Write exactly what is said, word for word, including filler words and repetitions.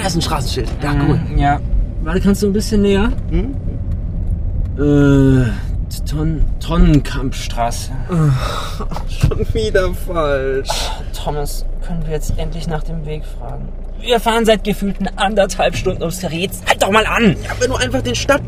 ist ein Straßenschild. Ja, Mhm, cool. Ja. Warte, kannst du ein bisschen näher? Hm? Äh, Ton Tonnenkampfstraße. Schon wieder falsch. Thomas, können wir jetzt endlich nach dem Weg fragen? Wir fahren seit gefühlten anderthalb Stunden ums Gerät. Halt doch mal an! Ja, wenn du einfach den Stadt